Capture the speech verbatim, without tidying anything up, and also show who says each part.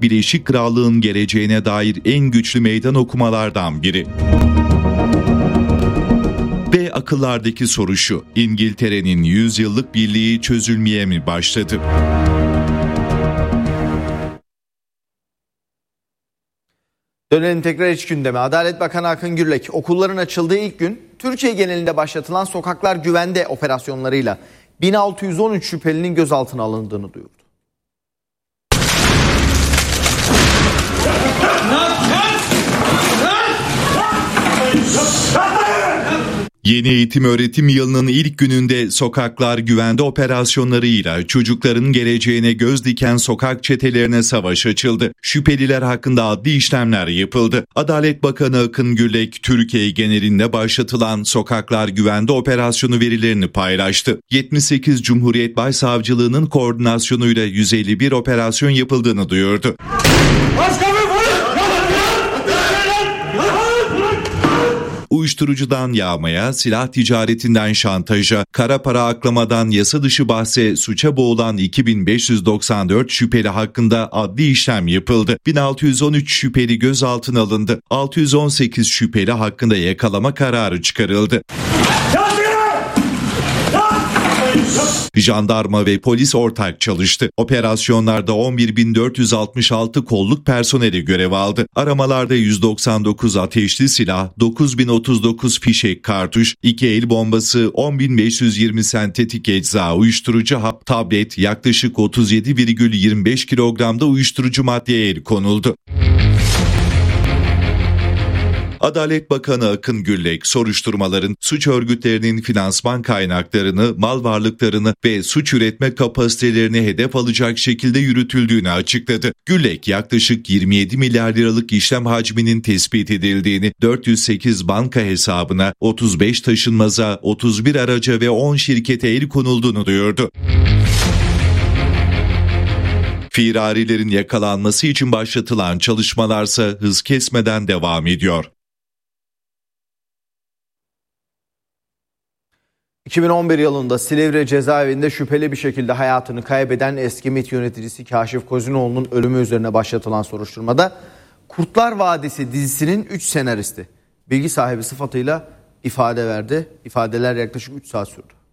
Speaker 1: Birleşik Krallık'ın geleceğine dair en güçlü meydan okumalardan biri. Ve akıllardaki soru şu: İngiltere'nin yüzyıllık birliği çözülmeye mi başladı?
Speaker 2: Dönelim tekrar iç gündeme. Adalet Bakanı Akın Gürlek, okulların açıldığı ilk gün Türkiye genelinde başlatılan Sokaklar Güvende operasyonlarıyla bin altı yüz on üç şüphelinin gözaltına alındığını duyurdu.
Speaker 1: Yeni eğitim öğretim yılının ilk gününde Sokaklar Güvende operasyonlarıyla çocukların geleceğine göz diken sokak çetelerine savaş açıldı. Şüpheliler hakkında adli işlemler yapıldı. Adalet Bakanı Akın Gürlek, Türkiye genelinde başlatılan Sokaklar Güvende operasyonu verilerini paylaştı. yetmiş sekiz Cumhuriyet Başsavcılığı'nın koordinasyonuyla yüz elli bir operasyon yapıldığını duyurdu. Uyuşturucudan yağmaya, silah ticaretinden şantaja, kara para aklamadan yasa dışı bahse suça boğulan iki bin beş yüz doksan dört şüpheli hakkında adli işlem yapıldı. bin altı yüz on üç şüpheli gözaltına alındı. altı yüz on sekiz şüpheli hakkında yakalama kararı çıkarıldı. Jandarma ve polis ortak çalıştı. Operasyonlarda on bir bin dört yüz altmış altı kolluk personeli görev aldı. Aramalarda yüz doksan dokuz ateşli silah, dokuz bin otuz dokuz fişek kartuş, iki el bombası, on bin beş yüz yirmi sentetik ecza, uyuşturucu hap, tablet, yaklaşık otuz yedi virgül yirmi beş kilogramda uyuşturucu maddeye el konuldu. Adalet Bakanı Akın Gürlek, soruşturmaların suç örgütlerinin finansman kaynaklarını, mal varlıklarını ve suç üretme kapasitelerini hedef alacak şekilde yürütüldüğünü açıkladı. Gürlek, yaklaşık yirmi yedi milyar liralık işlem hacminin tespit edildiğini, dört yüz sekiz banka hesabına, otuz beş taşınmaza, otuz bir araca ve on şirkete el konulduğunu duyurdu. Firarilerin yakalanması için başlatılan çalışmalarsa hız kesmeden devam ediyor.
Speaker 2: iki bin on bir yılında Silivri cezaevinde şüpheli bir şekilde hayatını kaybeden eski MİT yöneticisi Kaşif Kozinoğlu'nun ölümü üzerine başlatılan soruşturmada Kurtlar Vadisi dizisinin üç senaristi bilgi sahibi sıfatıyla ifade verdi. İfadeler yaklaşık üç saat sürdü.